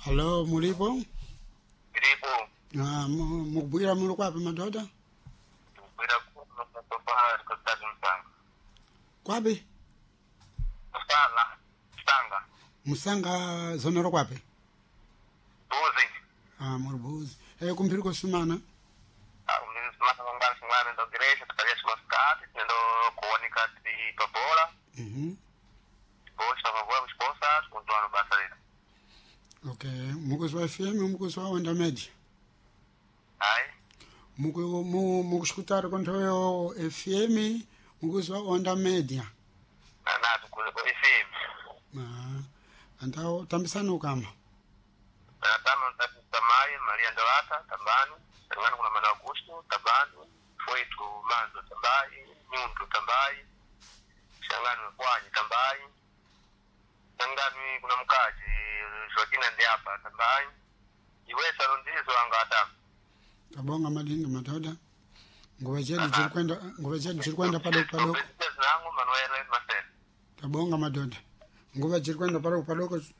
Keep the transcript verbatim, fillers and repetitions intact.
Hello, mulipo? Ilipo. Ah, mukubwira muli kwapi madoda? Mukubwira kuno mukupahari kustadi Msanga. Kwapi? Msanga. Msanga. Musanga zonero kwapi? Buzi. Ah, muribuzi. Eh, kumpiri kusumana? Ah, umiri sumana mungana sumana ndo geresha tukalia simaskati, ndo kuonika ti pabola. Mhm. Bocha pabola kusposa, kuntuano basa lina. Okay, mukuzwa F M mukuzwa Onda Media. Hai. Muku mu mukushkutara kontoyo F M mukuzwa Onda Media. Na natu kule kwa F M. Ah, antao tambisana ukama. Na tano ntati tamai, Maria Ndawata, tambani. Tangani kuna mana Augusto, tambani. Fwetu Manzo, tambai. Nyundu, tambai. Shangani Mkwanyi, tambai. Shangani kuna mkaji, Joaquina Ndiapa, tambai. Iwesa londizo anga adamu. Tabonga madinga madoda. Nguva chedu chiri kwenda nguva chedu chiri kwenda padoko padoko. Nangu Manuel Marcel. Tabonga madoda. Nguva chiri kwenda padoko padoko.